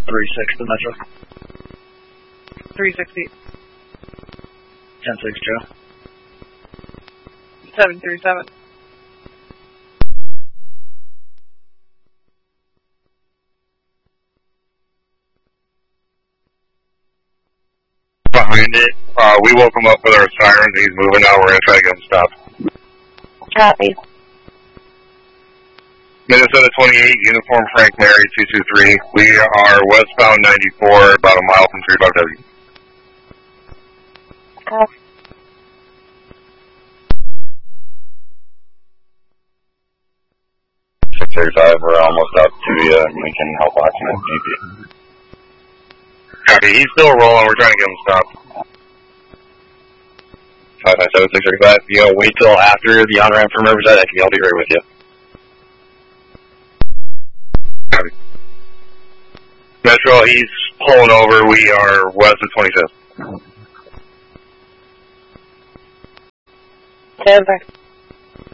3-6 to Metro. 360. 10-6 Joe. 737. Behind it, we woke him up with our sirens. He's moving now. We're going to try to get him stopped. Copy. Minnesota 28, uniform Frank Mary 223. We are westbound 94, about a mile from 35W. Copy. We're almost up to Lincoln Health Locksmith GP. Copy, he's still rolling. We're trying to get him stopped. 597-635. You know, wait till after the on-ramp from Riverside. I'll be right with you. Copy. Metro, he's pulling over. We are west of 25th. Denver.